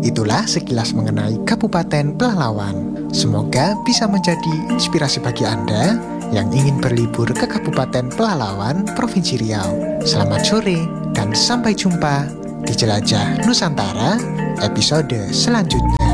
Itulah sekilas mengenai Kabupaten Pelalawan. Semoga bisa menjadi inspirasi bagi Anda yang ingin berlibur ke Kabupaten Pelalawan, Provinsi Riau. Selamat sore dan sampai jumpa di Jelajah Nusantara episode selanjutnya.